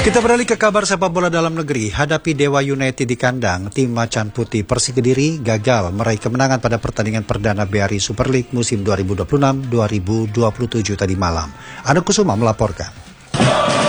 Kita beralih ke kabar sepak bola dalam negeri. Hadapi Dewa United di kandang, tim Macan Putih Persik Kediri gagal meraih kemenangan pada pertandingan perdana BRI Super League musim 2026-2027 tadi malam. Anukusuma melaporkan.